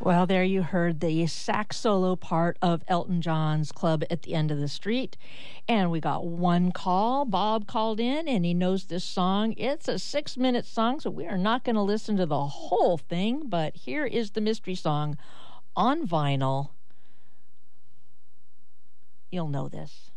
Well, there you heard the sax solo part of Elton John's Club at the End of the Street. And we got one call. Bob called in and he knows this song. It's a 6-minute song, so we are not going to listen to the whole thing, but here is the mystery song on vinyl. You'll know this.